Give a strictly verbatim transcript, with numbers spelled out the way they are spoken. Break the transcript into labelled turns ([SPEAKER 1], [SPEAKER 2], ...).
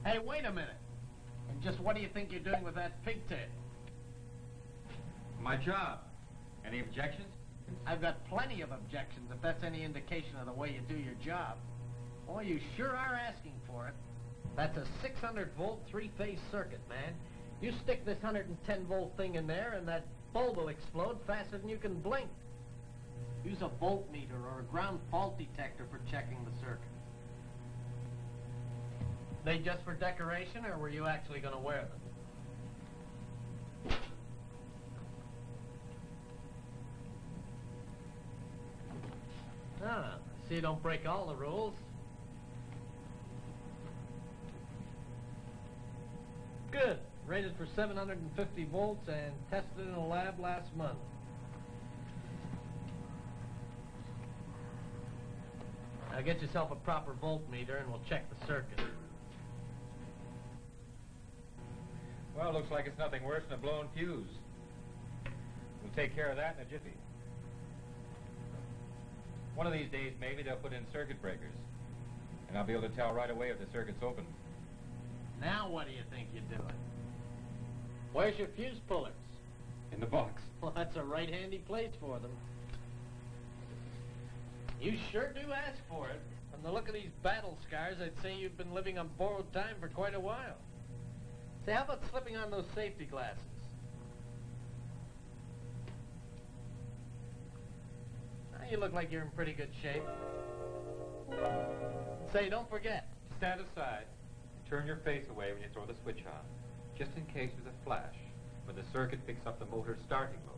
[SPEAKER 1] Hey, wait a minute. And just what do you think you're doing with that pigtail?
[SPEAKER 2] My job. Any objections?
[SPEAKER 1] I've got plenty of objections if that's any indication of the way you do your job. Boy, you sure are asking for it. That's a six hundred volt three-phase circuit, man. You stick this one hundred ten volt thing in there and that bulb will explode faster than you can blink. Use a voltmeter or a ground fault detector for checking the circuit. They just for decoration, or were you actually going to wear them? Ah, see you don't break all the rules. Good. Rated for seven hundred fifty volts and tested in a lab last month. Now get yourself a proper voltmeter and we'll check the circuit.
[SPEAKER 2] Well, looks like it's nothing worse than a blown fuse. We'll take care of that in a jiffy. One of these days, maybe they'll put in circuit breakers. And I'll be able to tell right away if the circuit's open.
[SPEAKER 1] Now what do you think you're doing? Where's your fuse pullers?
[SPEAKER 2] In the box.
[SPEAKER 1] Well, that's a right-handy place for them. You sure do ask for it. From the look of these battle scars, I'd say you've been living on borrowed time for quite a while. Say, how about slipping on those safety glasses? Now you look like you're in pretty good shape. Say, don't forget.
[SPEAKER 2] Stand aside. Turn your face away when you throw the switch on, just in case there's a flash when the circuit picks up the motor's starting mode.